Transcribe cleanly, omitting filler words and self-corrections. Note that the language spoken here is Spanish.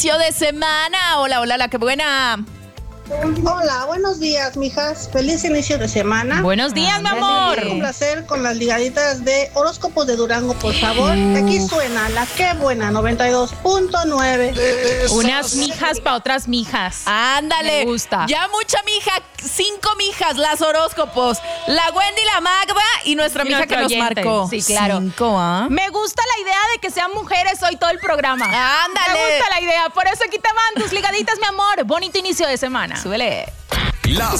inicio de semana. Hola, hola, la que buena. Hola, buenos días, mijas. Feliz inicio de semana. Buenos días, mi amor. Un placer con las ligaditas de horóscopos de Durango, por favor. Aquí suena la que buena 92.9. Unas mijas para otras mijas. Ándale. Me gusta. Ya mucha mija, 5 mijas, las horóscopos. La Wendy, la Magda y nuestra mija que nos oyente. marcó. Sí, claro. 5, ¿ah? Me gusta la idea de que sean mujeres hoy todo el programa. Ándale. Me gusta la idea. Por eso aquí te van tus ligaditas, mi amor. Bonito inicio de semana. Súbele. Las